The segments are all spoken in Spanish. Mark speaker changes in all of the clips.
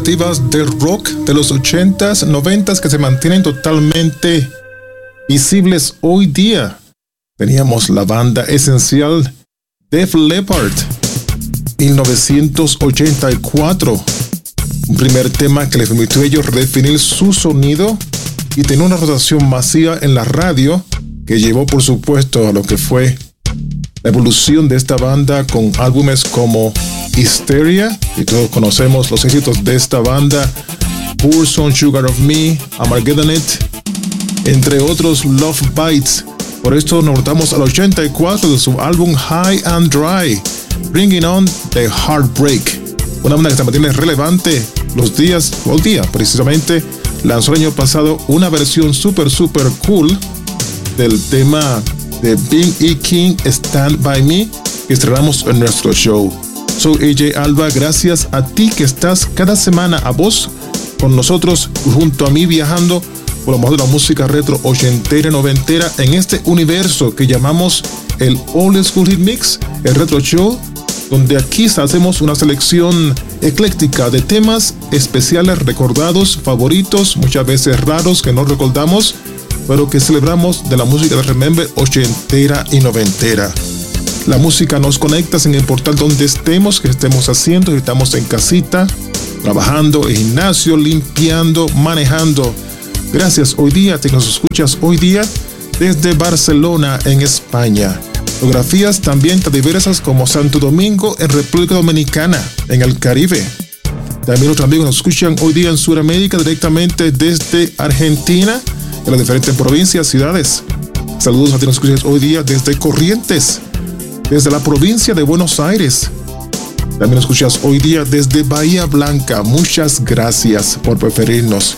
Speaker 1: representativas del rock de los 80s, 90s que se mantienen totalmente visibles hoy día. Teníamos la banda esencial Def Leppard, 1984. Un primer tema que les permitió a ellos redefinir su sonido y tener una rotación masiva en la radio que llevó, por supuesto, a lo que fue la evolución de esta banda con álbumes como Hysteria, y todos conocemos los éxitos de esta banda, Pour Some Sugar of Me, Armageddon It, entre otros, Love Bites. Por esto nos voltamos al 84 de su álbum High and Dry, Bringing On the Heartbreak. Una banda que se mantiene relevante los días, o el día precisamente, lanzó el año pasado una versión super cool del tema de Big E. King, Stand By Me, que estrenamos en nuestro show. Soy AJ Alba, gracias a ti que estás cada semana, a vos con nosotros, junto a mí, viajando por lo mejor de la música retro, ochentera y noventera en este universo que llamamos el Old School Hit Mix, el Retro Show, donde aquí hacemos una selección ecléctica de temas especiales, recordados, favoritos, muchas veces raros que no recordamos, pero que celebramos de la música de Remember ochentera y noventera. La música nos conecta sin importar dónde estemos, que estemos haciendo, si estamos en casita, trabajando, en gimnasio, limpiando, manejando. Gracias hoy día, te nos escuchas hoy día desde Barcelona, en España. Geografías también tan diversas como Santo Domingo, en República Dominicana, en el Caribe. También otros amigos nos escuchan hoy día en Sudamérica, directamente desde Argentina, en las diferentes provincias, ciudades. Saludos a ti, nos escuchas hoy día desde Corrientes, desde la provincia de Buenos Aires. También nos escuchas hoy día desde Bahía Blanca. Muchas gracias por preferirnos.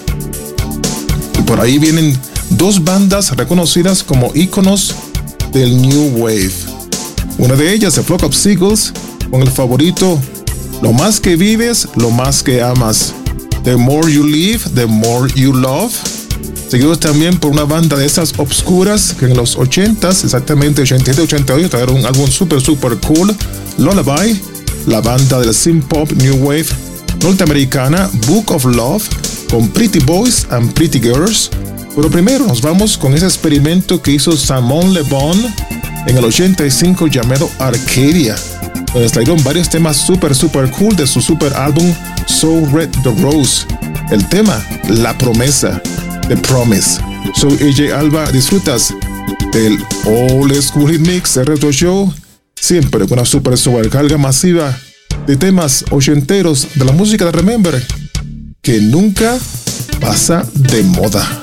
Speaker 1: Y por ahí vienen dos bandas reconocidas como íconos del New Wave. Una de ellas, The Flock of Seagulls, con el favorito Lo más que vives, lo más que amas. The More You Live, The More You Love. Seguidos también por una banda de esas obscuras que en los 80s, exactamente 87-88, trajeron un álbum super cool, Lullaby, la banda del synth pop New Wave norteamericana, Book of Love, con Pretty Boys and Pretty Girls. Pero primero nos vamos con ese experimento que hizo Simon Le Bon en el 85 llamado Arcadia, donde salieron varios temas super cool de su super álbum So Red the Rose. El tema, La Promesa, The Promise. Soy AJ Alba, disfrutas del Old School Hit Mix, el Retro Show, siempre con una super sobrecarga masiva de temas ochenteros de la música de Remember, que nunca pasa de moda.